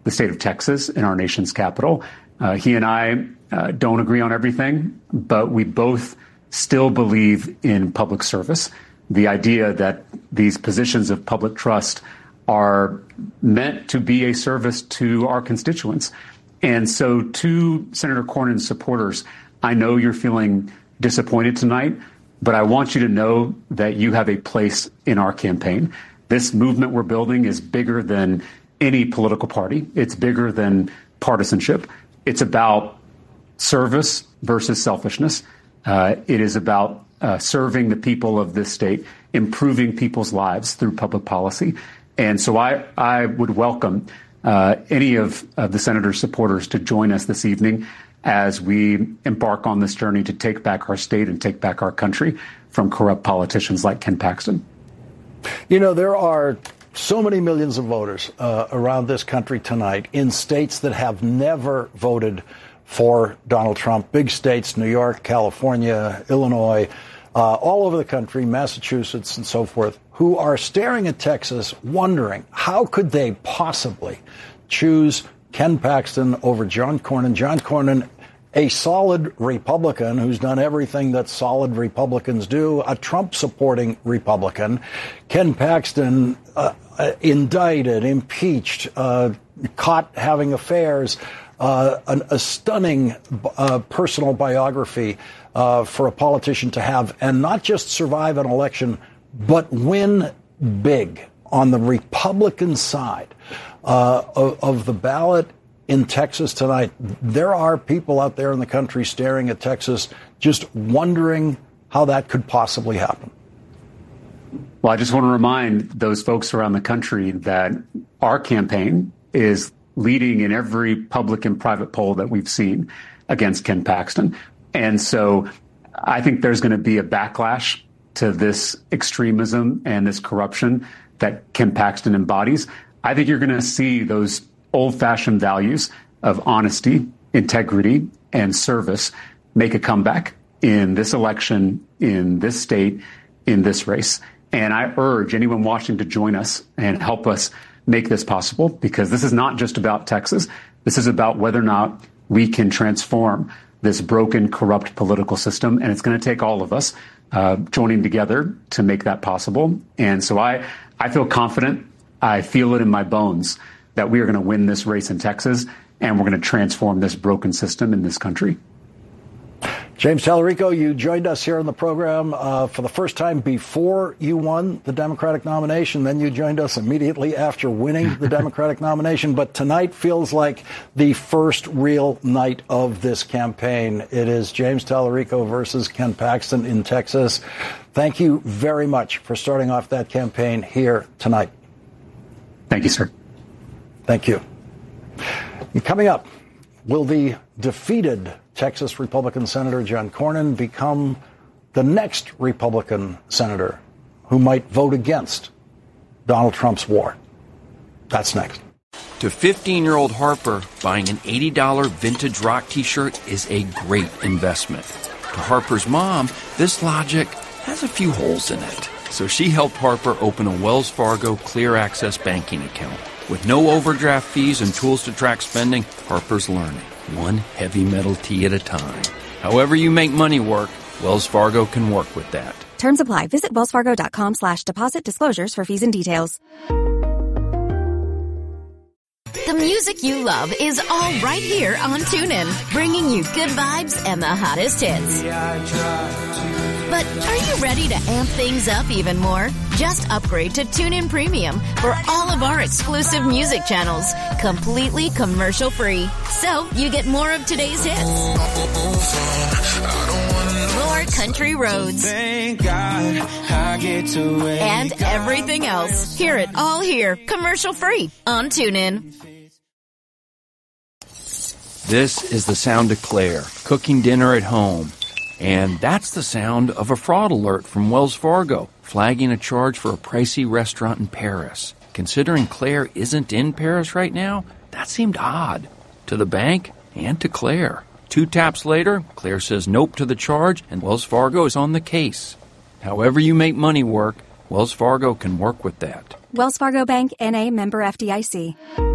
the state of Texas in our nation's capital. He and I don't agree on everything, but we both still believe in public service. The idea that these positions of public trust are meant to be a service to our constituents. And so to Senator Cornyn's supporters, I know you're feeling disappointed tonight, but I want you to know that you have a place in our campaign. This movement we're building is bigger than any political party. It's bigger than partisanship. It's about service versus selfishness. It is about serving the people of this state, improving people's lives through public policy. And so I would welcome any of the senator's supporters to join us this evening as we embark on this journey to take back our state and take back our country from corrupt politicians like Ken Paxton. You know, there are so many millions of voters around this country tonight in states that have never voted for Donald Trump. Big states, New York, California, Illinois, all over the country, Massachusetts and so forth, who are staring at Texas wondering how could they possibly choose Ken Paxton over John Cornyn. John Cornyn, a solid Republican who's done everything that solid Republicans do, a Trump-supporting Republican. Ken Paxton, indicted, impeached, caught having affairs, a stunning personal biography for a politician to have, and not just survive an election, but win big on the Republican side of the ballot in Texas tonight. There are people out there in the country staring at Texas, just wondering how that could possibly happen. Well, I just want to remind those folks around the country that our campaign is leading in every public and private poll that we've seen against Ken Paxton. And so I think there's going to be a backlash to this extremism and this corruption that Ken Paxton embodies. I think you're going to see those old-fashioned values of honesty, integrity, and service make a comeback in this election, in this state, in this race. And I urge anyone watching to join us and help us make this possible, because this is not just about Texas. This is about whether or not we can transform this broken, corrupt political system. And it's going to take all of us joining together to make that possible. And so I feel confident. I feel it in my bones that we are going to win this race in Texas, and we're going to transform this broken system in this country. James Talarico, you joined us here on the program for the first time before you won the Democratic nomination. Then you joined us immediately after winning the Democratic nomination. But tonight feels like the first real night of this campaign. It is James Talarico versus Ken Paxton in Texas. Thank you very much for starting off that campaign here tonight. Thank you, sir. Thank you. And coming up, will the defeated Texas Republican Senator John Cornyn become the next Republican senator who might vote against Donald Trump's war? That's next. To 15-year-old Harper, buying an $80 vintage rock T-shirt is a great investment. To Harper's mom, this logic has a few holes in it. So she helped Harper open a Wells Fargo Clear Access banking account. With no overdraft fees and tools to track spending, Harper's learning, one heavy metal tee at a time. However you make money work, Wells Fargo can work with that. Terms apply. Visit wellsfargo.com/deposit disclosures for fees and details. The music you love is all right here on TuneIn, bringing you good vibes and the hottest hits. But are you ready to amp things up even more? Just upgrade to TuneIn Premium for all of our exclusive music channels, completely commercial-free. So you get more of today's hits, more country roads, and everything else. Hear it all here, commercial-free on TuneIn. This is the sound of Claire, cooking dinner at home. And that's the sound of a fraud alert from Wells Fargo, flagging a charge for a pricey restaurant in Paris. Considering Claire isn't in Paris right now, that seemed odd to the bank and to Claire. 2 taps later, Claire says nope to the charge, and Wells Fargo is on the case. However you make money work, Wells Fargo can work with that. Wells Fargo Bank, N.A., member FDIC.